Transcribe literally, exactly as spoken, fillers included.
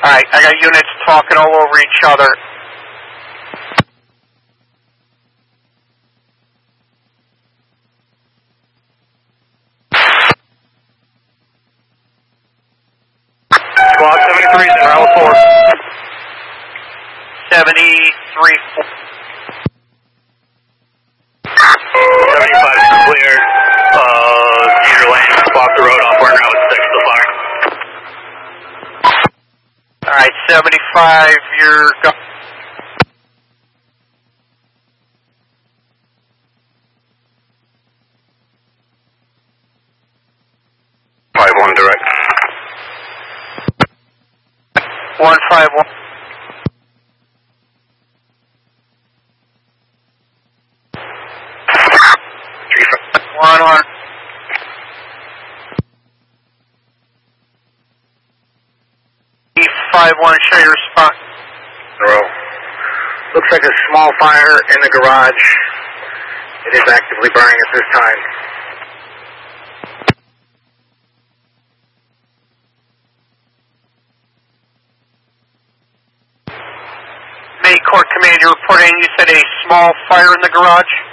Alright, I got units talking all over each other. Squad seventy-three is in Bravo four. seventy-three four. seventy-five is clear. Uh, Cedar Lane, block the road off Warner Route six to fire. Alright, seventy-five, you're go. five one direct. one five one. three five. one on. five one, show your response. Row. Looks like a small fire in the garage. It is actively burning at this time. May Court Command, you're reporting you said a small fire in the garage?